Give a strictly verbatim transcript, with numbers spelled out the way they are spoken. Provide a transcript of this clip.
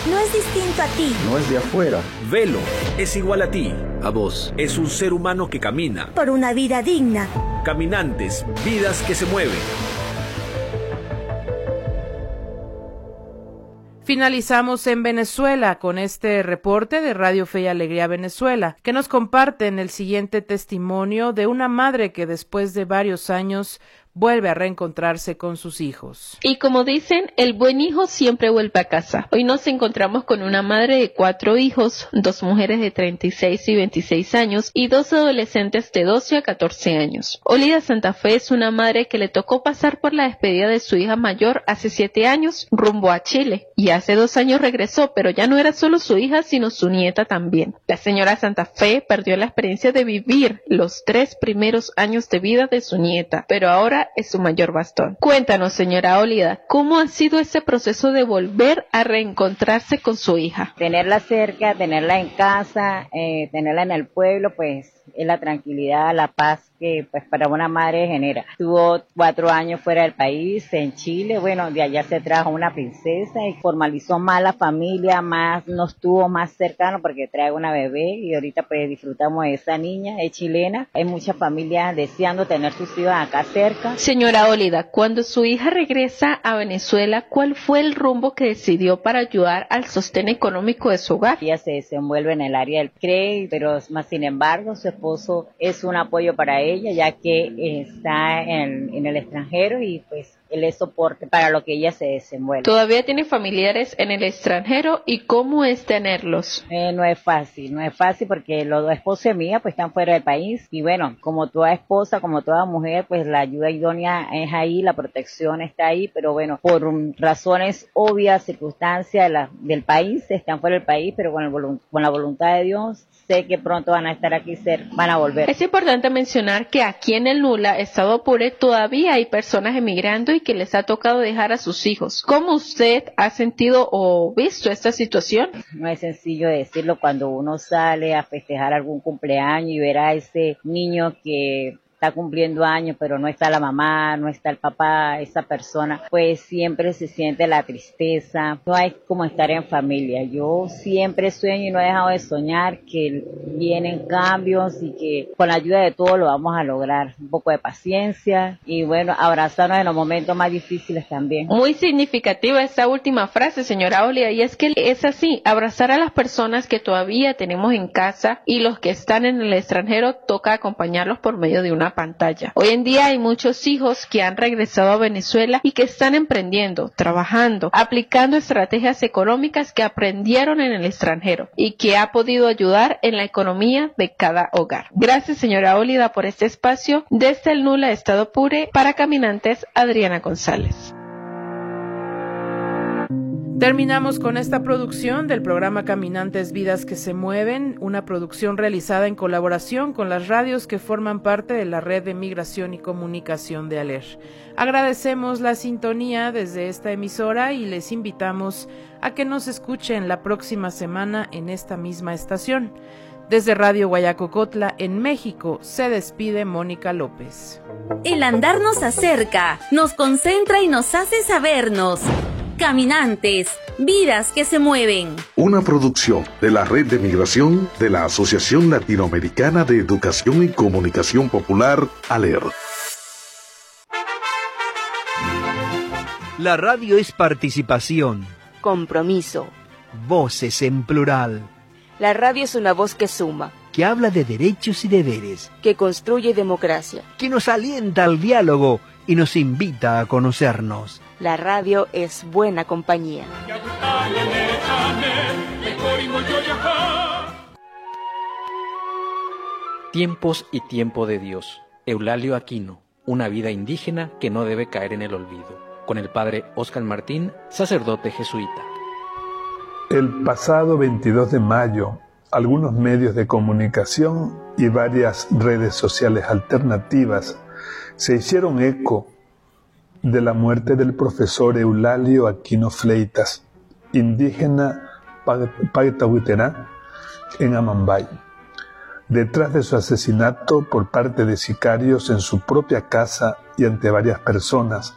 No es distinto a ti. No es de afuera. Velo, es igual a ti, a vos. Es un ser humano que camina. Por una vida digna. Caminantes, vidas que se mueven. Finalizamos en Venezuela con este reporte de Radio Fe y Alegría Venezuela, que nos comparten el siguiente testimonio de una madre que después de varios años vuelve a reencontrarse con sus hijos. Y como dicen, el buen hijo siempre vuelve a casa. Hoy nos encontramos con una madre de cuatro hijos, dos mujeres de treinta y seis y veintiséis años y dos adolescentes de doce a catorce años. Olida Santa Fe es una madre que le tocó pasar por la despedida de su hija mayor hace siete años rumbo a Chile, y hace dos años regresó, pero ya no era solo su hija, sino su nieta también. La señora Santa Fe perdió la experiencia de vivir los tres primeros años de vida de su nieta, pero ahora es su mayor bastón. Cuéntanos, señora Olida, ¿cómo ha sido ese proceso de volver a reencontrarse con su hija? Tenerla cerca, tenerla en casa, eh, tenerla en el pueblo, pues es la tranquilidad, la paz que pues para una madre genera. Estuvo cuatro años fuera del país, en Chile, bueno, de allá se trajo una princesa y formalizó más la familia, más nos tuvo más cercano porque trae una bebé y ahorita pues disfrutamos de esa niña, es chilena. Hay muchas familias deseando tener sus hijos acá cerca. Señora Olida, cuando su hija regresa a Venezuela, ¿cuál fue el rumbo que decidió para ayudar al sostén económico de su hogar? Ella se desenvuelve en el área del crédito, pero más sin embargo su esposo es un apoyo para ella, ya que está en, en el extranjero y pues él es soporte para lo que ella se desenvuelve. ¿Todavía tiene familiares en el extranjero y cómo es tenerlos? Eh, no es fácil, no es fácil porque los dos esposos mías pues están fuera del país y bueno, como toda esposa, como toda mujer, pues la ayuda idónea es ahí, la protección está ahí, pero bueno, por um, razones obvias, circunstancias de la, del país, están fuera del país, pero con, el, con la voluntad de Dios, sé que pronto van a estar aquí, ser, van a volver. Es importante mencionar que aquí en el Nula, Estado Apure, todavía hay personas emigrando y que les ha tocado dejar a sus hijos. ¿Cómo usted ha sentido o visto esta situación? No es sencillo decirlo cuando uno sale a festejar algún cumpleaños y ver a ese niño que está cumpliendo años, pero no está la mamá, no está el papá, esa persona, pues siempre se siente la tristeza. No hay como estar en familia. Yo siempre sueño y no he dejado de soñar que vienen cambios y que con la ayuda de todos lo vamos a lograr. Un poco de paciencia y bueno, abrazarnos en los momentos más difíciles también. Muy significativa esta última frase, señora Olida, y es que es así, abrazar a las personas que todavía tenemos en casa y los que están en el extranjero toca acompañarlos por medio de una pantalla. Hoy en día hay muchos hijos que han regresado a Venezuela y que están emprendiendo, trabajando, aplicando estrategias económicas que aprendieron en el extranjero y que ha podido ayudar en la economía de cada hogar. Gracias, señora Olida, por este espacio. Desde el Nula, Estado Apure, para Caminantes, Adriana González. Terminamos con esta producción del programa Caminantes, Vidas que se Mueven, una producción realizada en colaboración con las radios que forman parte de la Red de Migración y Comunicación de ALER. Agradecemos la sintonía desde esta emisora y les invitamos a que nos escuchen la próxima semana en esta misma estación. Desde Radio Guayacocotla, en México, se despide Mónica López. El andar nos acerca, nos concentra y nos hace sabernos. Caminantes, vidas que se mueven. Una producción de la Red de Migración de la Asociación Latinoamericana de Educación y Comunicación Popular, ALER. La radio es participación. Compromiso. Voces en plural. La radio es una voz que suma. Que habla de derechos y deberes. Que construye democracia. Que nos alienta al diálogo y nos invita a conocernos. La radio es buena compañía. Tiempos y tiempo de Dios. Eulalio Aquino. Una vida indígena que no debe caer en el olvido. Con el padre Óscar Martín, sacerdote jesuita. El pasado veintidós de mayo, algunos medios de comunicación y varias redes sociales alternativas se hicieron eco de la muerte del profesor Eulalio Aquino Fleitas, indígena Paitahuiterá, en Amambay. Detrás de su asesinato por parte de sicarios en su propia casa y ante varias personas,